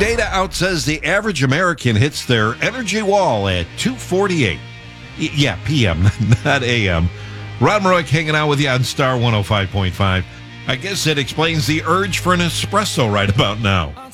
Data out says the average American hits their energy wall at 2:48. Yeah, p.m., not a.m. Ron Rourke hanging out with you on Star 105.5. I guess it explains the urge for an espresso right about now.